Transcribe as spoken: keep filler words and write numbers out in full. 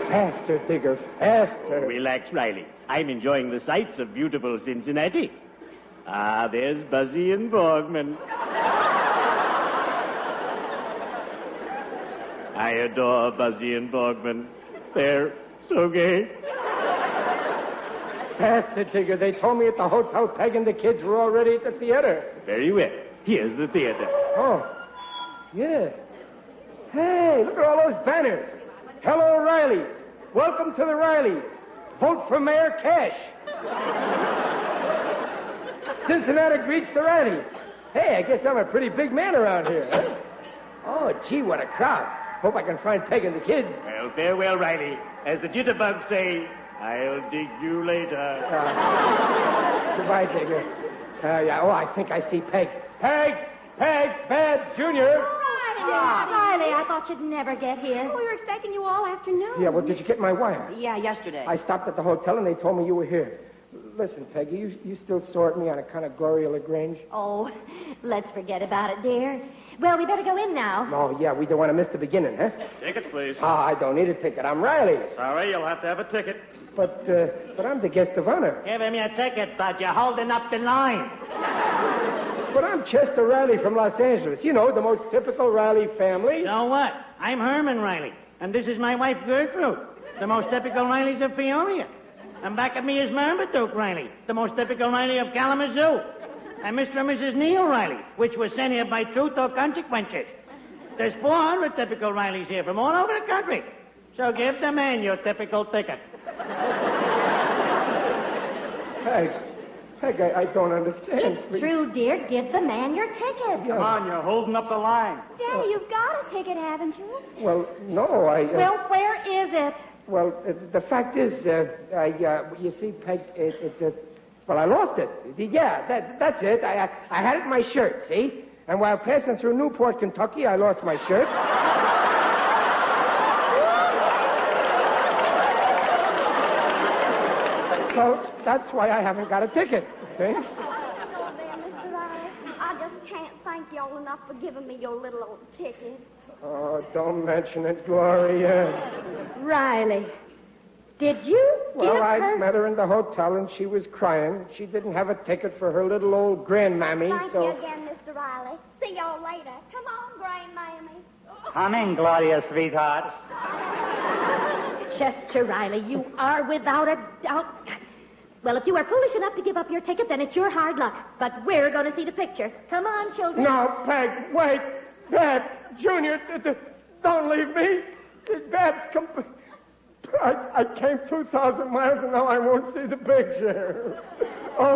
Faster, Digger, faster. Relax, Riley. I'm enjoying the sights of beautiful Cincinnati. Ah, there's Buzzy and Borgman. I adore Buzzy and Borgman. They're so gay. Faster, Digger. They told me at the hotel Peg and the kids were already at the theater. Very well. Here's the theater. Oh, yeah. Hey, look at all those banners. Hello, Rileys. Welcome to the Rileys. Vote for Mayor Cash. Cincinnati greets the Rileys. Hey, I guess I'm a pretty big man around here, huh? Oh, gee, what a crowd. Hope I can find Peg and the kids. Well, farewell, Riley. As the jitterbugs say, I'll dig you later. Uh, goodbye, Digger. Uh, yeah, oh, I think I see Peg. Peg! Peg! Bad Junior! Ah. Riley, I thought you'd never get here. We were expecting you all afternoon. Yeah, well, did you get my wire? Yeah, yesterday. I stopped at the hotel and they told me you were here. Listen, Peggy, you, you still sore at me on account of Gloria LaGrange? Oh, let's forget about it, dear. Well, we better go in now. Oh, yeah, we don't want to miss the beginning, huh? Tickets, please. Ah, I don't need a ticket. I'm Riley. Sorry, you'll have to have a ticket. But, uh, but I'm the guest of honor. Give him your ticket, but you're holding up the line. But I'm Chester Riley from Los Angeles. You know, the most typical Riley family. So what? I'm Herman Riley, and this is my wife, Gertrude, the most typical Rileys of Peoria. And back at me is Marmaduke Riley, the most typical Riley of Kalamazoo. And Mister and Missus Neil Riley, which was sent here by truth or consequences. There's four hundred typical Rileys here from all over the country. So give the man your typical ticket. Peg, Peg, I, I don't understand. It's true, dear. Give the man your ticket. Come on, you're holding up the line. Daddy, you've got a ticket, haven't you? Well, no, I... Uh, Well, where is it? Well, uh, the fact is, uh, I, uh, you see, Peg, it, it, uh, well, I lost it. Yeah, that, that's it. I, I, I had it in my shirt, see? And while passing through Newport, Kentucky, I lost my shirt. So that's why I haven't got a ticket, see? Oh, there, Mister Riley. I just can't thank you all enough for giving me your little old ticket. Oh, don't mention it, Gloria. Riley, did you Well, give I her... met her in the hotel, and she was crying. She didn't have a ticket for her little old grandmammy, Thank so... you again, Mister Riley. See y'all later. Come on, Grandmammy. Come in, Gloria, sweetheart. Chester Riley, you are without a doubt... Well, if you are foolish enough to give up your ticket, then it's your hard luck. But we're going to see the picture. Come on, children. No, Peg, wait. Babs, Junior, d- d- don't leave me. Babs, come... I, I came two thousand miles and now I won't see the picture.